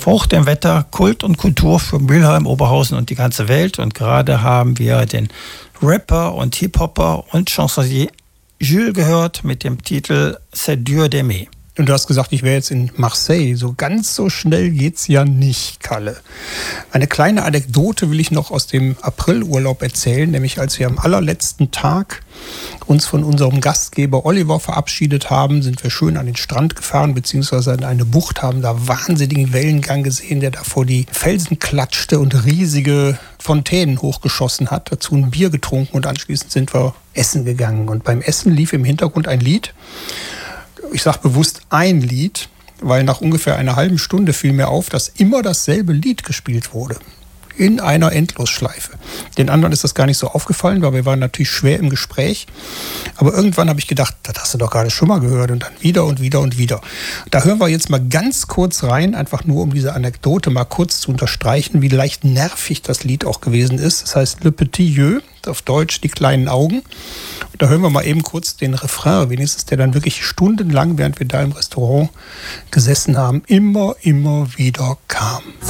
Hoch dem Wetter, Kult und Kultur für Mülheim, Oberhausen und die ganze Welt. Und gerade haben wir den Rapper und Hip-Hopper und Chansonnier Jules gehört mit dem Titel C'est dur d'aimer. Und du hast gesagt, ich wäre jetzt in Marseille. So ganz so schnell geht's ja nicht, Kalle. Eine kleine Anekdote will ich noch aus dem Aprilurlaub erzählen, nämlich als wir am allerletzten Tag uns von unserem Gastgeber Oliver verabschiedet haben, sind wir schön an den Strand gefahren, beziehungsweise in eine Bucht, haben da wahnsinnigen Wellengang gesehen, der da vor die Felsen klatschte und riesige Fontänen hochgeschossen hat. Dazu ein Bier getrunken und anschließend sind wir essen gegangen. Und beim Essen lief im Hintergrund ein Lied. Ich sage bewusst ein Lied, weil nach ungefähr einer halben Stunde fiel mir auf, dass immer dasselbe Lied gespielt wurde. In einer Endlosschleife. Den anderen ist das gar nicht so aufgefallen, weil wir waren natürlich schwer im Gespräch. Aber irgendwann habe ich gedacht, das hast du doch gerade schon mal gehört. Und dann wieder und wieder und wieder. Da hören wir jetzt mal ganz kurz rein, einfach nur um diese Anekdote mal kurz zu unterstreichen, wie leicht nervig das Lied auch gewesen ist. Das heißt Le Petit Yeux, auf Deutsch die kleinen Augen. Und da hören wir mal eben kurz den Refrain, wenigstens, der dann wirklich stundenlang, während wir da im Restaurant gesessen haben, immer wieder kam.